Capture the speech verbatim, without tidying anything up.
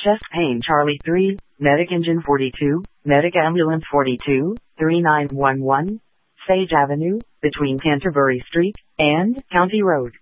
Chest Pain Charlie three, Medic Engine forty-two, Medic Ambulance forty-two, three nine one one, Sage Avenue, between Canterbury Street and County Road.